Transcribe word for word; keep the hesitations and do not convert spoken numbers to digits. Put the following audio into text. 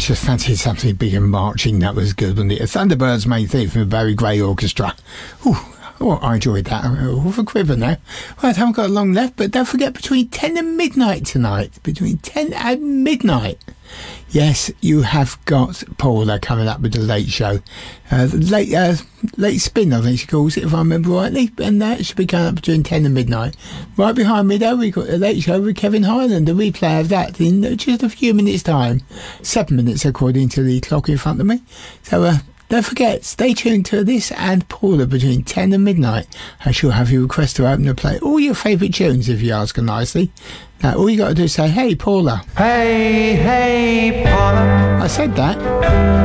just fancied something big and marching. That was good, wasn't it? A Thunderbirds main theme from the Barry Gray Orchestra. Ooh, oh, I enjoyed that. Off a quiver now. Right, I haven't got long left, but don't forget between ten and midnight tonight. Between ten and midnight. Yes, you have got Paula coming up with the Late Show. Uh, the late, uh, late Spin, I think she calls it, if I remember rightly. And that should be coming up between ten and midnight. Right behind me, though, we've got the Late Show with Kevin Highland. A replay of that in just a few minutes' time. Seven minutes, according to the clock in front of me. So, uh, don't forget, stay tuned to this and Paula between ten and midnight. I shall have your request to open and play all your favourite tunes, if you ask her nicely. Now, all you got to do is say, hey, Paula. Hey, hey, Paula. I said that.